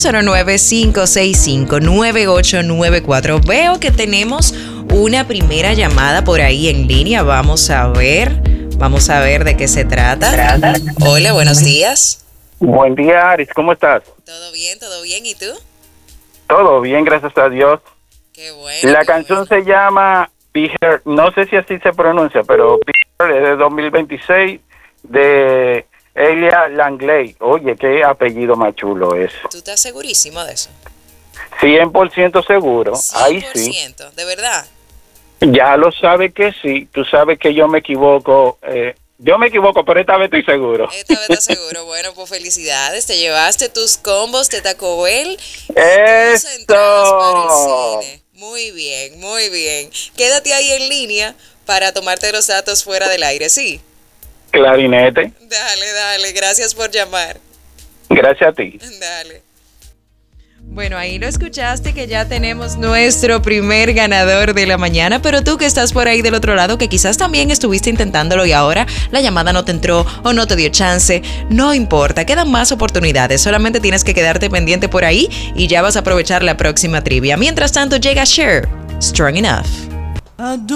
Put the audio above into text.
09-565-9894. Veo que tenemos una primera llamada por ahí en línea. Vamos a ver de qué se trata. Hola, buenos días. Buen día, Aris, ¿cómo estás? Todo bien, ¿y tú? Todo bien, gracias a Dios. Qué bueno. La canción se llama Be Here, no sé si así se pronuncia, pero Be Here es de 2026 de Elia Langley. Oye, qué apellido más chulo es. ¿Tú estás segurísimo de eso? 100% seguro, 100%, ahí sí. ¿de verdad? Ya lo sabes que sí, tú sabes que yo me equivoco, pero esta vez estoy seguro. Esta vez estás seguro. Bueno, pues felicidades, te llevaste tus combos de Taco Bell. ¡Eso! Para el cine. Muy bien, muy bien. Quédate ahí en línea para tomarte los datos fuera del aire, ¿sí? Clarinete. Dale, gracias por llamar. Gracias a ti. Dale. Bueno, ahí lo escuchaste que ya tenemos nuestro primer ganador de la mañana, pero tú que estás por ahí del otro lado, que quizás también estuviste intentándolo y ahora la llamada no te entró o no te dio chance, no importa, quedan más oportunidades, solamente tienes que quedarte pendiente por ahí y ya vas a aprovechar la próxima trivia. Mientras tanto llega Cher, Strong Enough.